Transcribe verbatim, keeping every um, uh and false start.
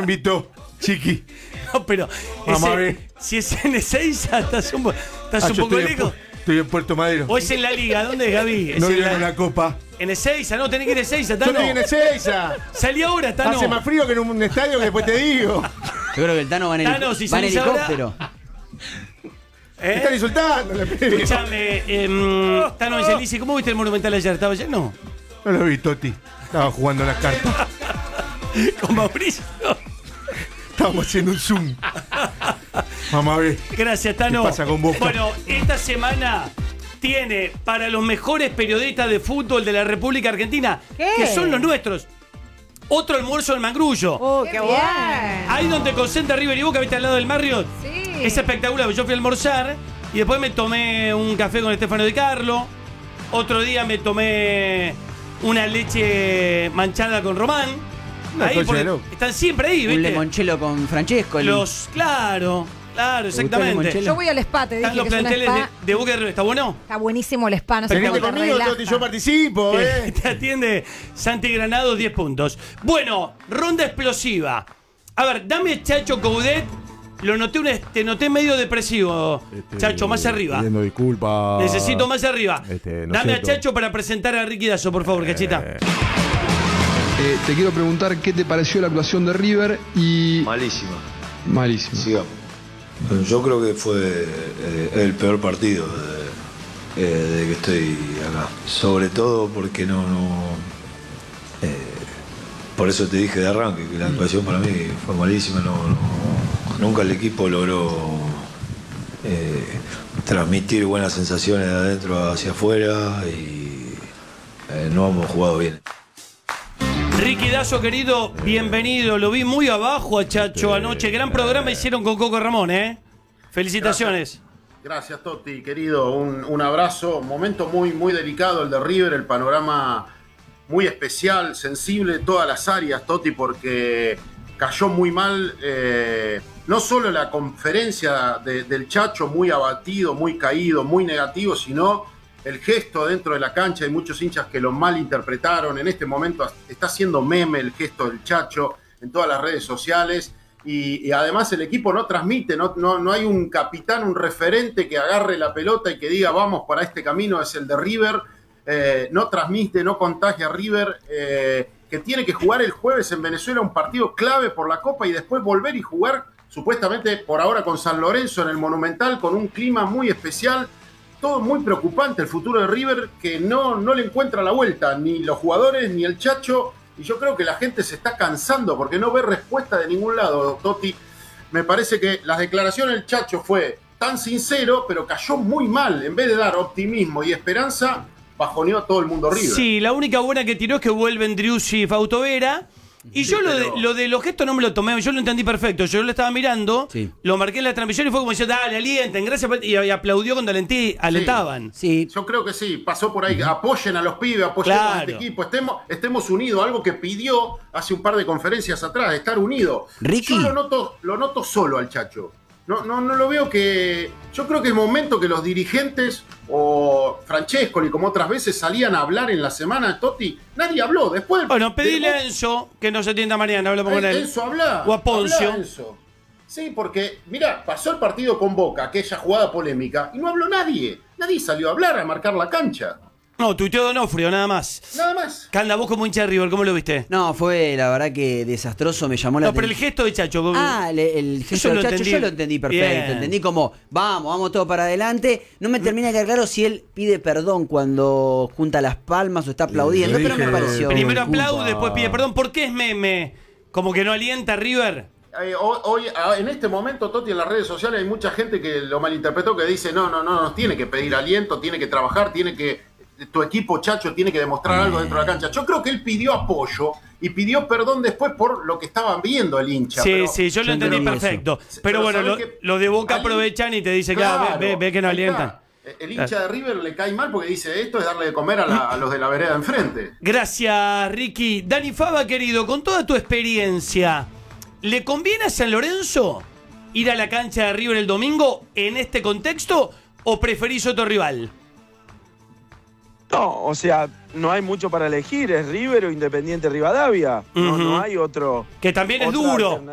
invitó, Chiqui. No, pero Vamos ese, a ver. si es en Ezeiza, estás un, estás Ah, un yo poco estoy en, lejos. Pu- estoy en Puerto Madero. ¿O es en la liga? ¿Dónde es, Gaby? ¿Es No en, dieron la- la copa. en Ezeiza? No, tenés que ir a Ezeiza, Yo Tano. estoy en Ezeiza. Salí ahora, Tano. Hace más frío que en un estadio que después te digo. Yo creo que el Tano va en, Tano, heli- si va en salís ahora- helicóptero. Me ¿Eh? están insultando. le pido. Escuchame, eh, Tano dice, Lizzy, ¿cómo viste el Monumental ayer? ¿Estaba lleno? No lo vi, Toti. Estaba jugando las cartas. Con Mauricio. Estábamos haciendo un Zoom. Vamos a ver. Gracias, Tano. ¿Qué pasa con Boca? Bueno, esta semana tiene para los mejores periodistas de fútbol de la República Argentina, ¿Qué? que son los nuestros, otro almuerzo del Mangrullo. Oh, qué, Qué bueno. bien. Ahí donde concentra River y Boca, viste al lado del Marriott. Sí. Es espectacular. Yo fui a almorzar y después me tomé un café con Estefano Di Carlo. Otro día me tomé una leche manchada con Román. Una Ahí cosa porque de loco. están siempre ahí, Un ¿viste? limonchelo con Francesco. el- Los, claro, claro, gustó el exactamente. limoncello? Yo voy al spa, te dije Están los que es una planteles de, spa. de Boca y River. ¿Está bueno? Está buenísimo el spa, no sé Venite cómo te conmigo, relaja. Toti, yo participo, eh. Te atiende Santi Granados, diez puntos. Bueno, ronda explosiva. A ver, dame Chacho Coudet. Lo noté, un, te noté medio depresivo, Este, Chacho, más arriba. Pidiendo disculpas. Necesito más arriba. Este, no Dame sé, a Chacho para presentar a Ricky Dazo, por favor, cachita. Eh, te quiero preguntar qué te pareció la actuación de River y... Malísima. Malísimo. Sigamos. Yo creo que fue eh, el peor partido de, eh, de que estoy acá. Sobre todo porque no... no eh, por eso te dije de arranque que la actuación para mí fue malísima. No, no- nunca el equipo logró eh, transmitir buenas sensaciones de adentro hacia afuera y eh, no hemos jugado bien. Ricky Dazo, querido, bienvenido. Lo vi muy abajo a Chacho anoche. Gran programa hicieron con Coco Ramón, ¿eh? Felicitaciones. Gracias, Totti, querido. Un, un abrazo. Un momento muy, muy delicado el de River, el panorama muy especial, sensible, todas las áreas, Totti, porque cayó muy mal. Eh, no solo la conferencia de- del Chacho, muy abatido, muy caído, muy negativo, sino el gesto dentro de la cancha. Hay muchos hinchas que lo malinterpretaron. En este momento está haciendo meme el gesto del Chacho en todas las redes sociales. Y, y además el equipo no transmite, no, no, no hay un capitán, un referente que agarre la pelota y que diga vamos para este camino, es el de River. Eh, no transmite, no contagia a River, eh, que tiene que jugar el jueves en Venezuela un partido clave por la Copa y después volver y jugar supuestamente por ahora con San Lorenzo en el Monumental, con un clima muy especial. Todo muy preocupante el futuro de River, que no, no le encuentra la vuelta, ni los jugadores, ni el Chacho. Y yo creo que la gente se está cansando porque no ve respuesta de ningún lado, Totti. Me parece que las declaraciones del Chacho fue tan sincero, pero cayó muy mal. En vez de dar optimismo y esperanza, bajoneó a todo el mundo River. Sí, la única buena que tiró es que vuelven Driussi y Fautovera. Y Sí, yo lo, pero- de, lo de los gestos no me lo tomé, yo lo entendí perfecto. Yo lo estaba mirando, Sí. lo marqué en la transmisión y fue como diciendo, dale, alienten, gracias. Y, y aplaudió cuando alentí, alentaban. Sí, Yo creo que sí, pasó por ahí. Apoyen a los pibes, apoyen Claro. a este equipo. Estemos, estemos unidos, algo que pidió hace un par de conferencias atrás, estar unidos. Ricky. Yo lo noto, lo noto solo al Chacho. No, no, no lo veo que. Yo creo que es momento que los dirigentes o Francescoli, como otras veces, salían a hablar en la semana, Totti. Nadie habló. Después del- Bueno, pedile del- a Enzo que nos atienda mañana, hablamos con él. Enzo, habla. O a Poncio. Habla, Enzo. Sí, porque, mira, pasó el partido con Boca, aquella jugada polémica, y no habló nadie. Nadie salió a hablar, a marcar la cancha. No, tuiteó Donofrio, nada más. Nada más. Canda, vos como hincha de River, ¿cómo lo viste? no, fue la verdad que desastroso, me llamó la No, pero el atención. gesto de Chacho. Ah, el, el gesto Eso del lo Chacho, entendí. yo lo entendí perfecto. Bien. Entendí como, vamos, vamos todo para adelante. No me termina de quedar claro si él pide perdón cuando junta las palmas o está aplaudiendo, le pero me dije, pareció. Primero disculpa. aplaude, después pide perdón. ¿Por qué es meme? Como que no alienta a River. Eh, hoy, hoy, ah, en este momento, Totti, en las redes sociales hay mucha gente que lo malinterpretó, que dice, no, no, no, nos tiene que pedir aliento, tiene que trabajar, tiene que, tu equipo, Chacho, tiene que demostrar algo dentro de la cancha. Yo creo que él pidió apoyo y pidió perdón después por lo que estaban viendo el hincha. Sí, pero- sí, yo lo yo entendí entendí perfecto. eso. Pero Pero bueno, ¿sabés lo, qué? lo de Boca Ali- aprovechan y te dice, claro, ve, ve- ve que no ahí alientan. está. El hincha de River le cae mal porque dice, esto es darle de comer a, la- a los de la vereda enfrente. Gracias, Ricky. Dani Fava, querido, con toda tu experiencia, ¿le conviene a San Lorenzo ir a la cancha de River el domingo en este contexto o preferís otro rival? No, o sea, no hay mucho para elegir, es River o Independiente Rivadavia. No, Ujú. no hay otro. Que también es otra duro. alternativa.